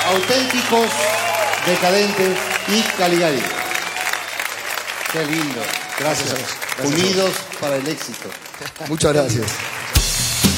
Auténticos, Decadentes y Caligari. Qué lindo. Gracias. Gracias. Unidos para el éxito. Muchas gracias.